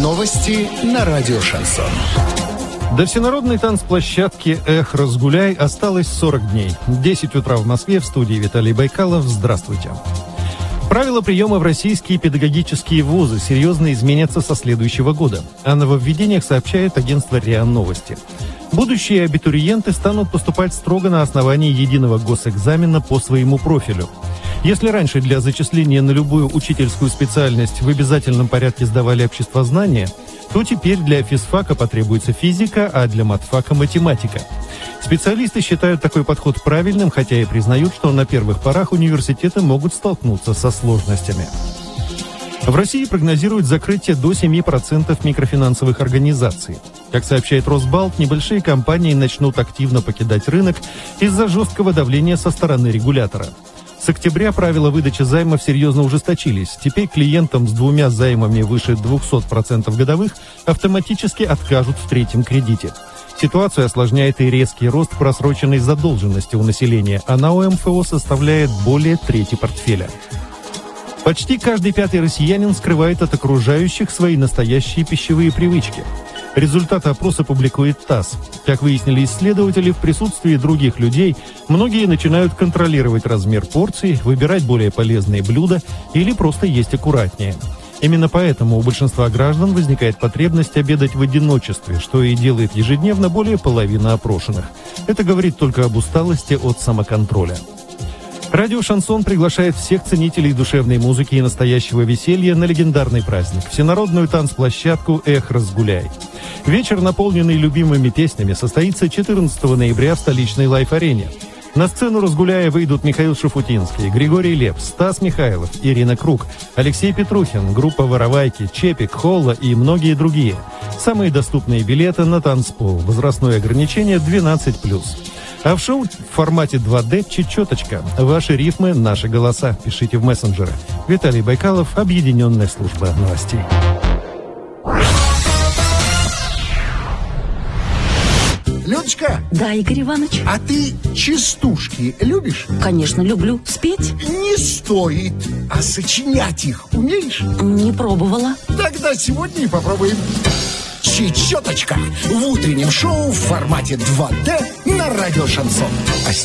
Новости на радио «Шансон». До всенародной танцплощадки «Эх, разгуляй» осталось 40 дней. 10 утра в Москве, в студии Виталий Байкалов. Здравствуйте. Правила приема в российские педагогические вузы серьезно изменятся со следующего года. О нововведениях сообщает агентство РИА Новости. Будущие абитуриенты станут поступать строго на основании единого госэкзамена по своему профилю. Если раньше для зачисления на любую учительскую специальность в обязательном порядке сдавали обществознание, то теперь для физфака потребуется физика, а для матфака – математика. Специалисты считают такой подход правильным, хотя и признают, что на первых порах университеты могут столкнуться со сложностями. В России прогнозируют закрытие до 7% микрофинансовых организаций. Как сообщает Росбалт, небольшие компании начнут активно покидать рынок из-за жесткого давления со стороны регулятора. С октября правила выдачи займов серьезно ужесточились. Теперь клиентам с двумя займами выше 200% годовых автоматически откажут в третьем кредите. Ситуацию осложняет и резкий рост просроченной задолженности у населения. Она у МФО составляет более трети портфеля. Почти каждый пятый россиянин скрывает от окружающих свои настоящие пищевые привычки. Результаты опроса публикует ТАСС. Как выяснили исследователи, в присутствии других людей многие начинают контролировать размер порций, выбирать более полезные блюда или просто есть аккуратнее. Именно поэтому у большинства граждан возникает потребность обедать в одиночестве, что и делает ежедневно более половины опрошенных. Это говорит только об усталости от самоконтроля. Радио «Шансон» приглашает всех ценителей душевной музыки и настоящего веселья на легендарный праздник – всенародную танцплощадку «Эх, разгуляй». Вечер, наполненный любимыми песнями, состоится 14 ноября в столичной лайф-арене. На сцену «Разгуляя» выйдут Михаил Шафутинский, Григорий Лепс, Стас Михайлов, Ирина Круг, Алексей Петрухин, группа «Воровайки», Чепик, Холла и многие другие. Самые доступные билеты на танцпол. Возрастное ограничение 12+. А в шоу в формате 2D «Чечеточка». Ваши рифмы, наши голоса. Пишите в мессенджеры. Виталий Байкалов, Объединенная служба новостей. Людочка! Да, Игорь Иванович. А ты частушки любишь? Конечно, люблю. Спеть? Не стоит. А сочинять их умеешь? Не пробовала. Тогда сегодня и попробуем. Чечеточка в утреннем шоу в формате 2D на радио «Шансон».